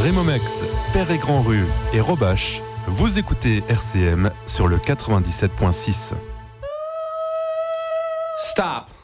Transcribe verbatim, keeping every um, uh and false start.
Rémomex, Père et Grand Rue et Robache, vous écoutez R C M sur le quatre-vingt-dix-sept point six. Stop!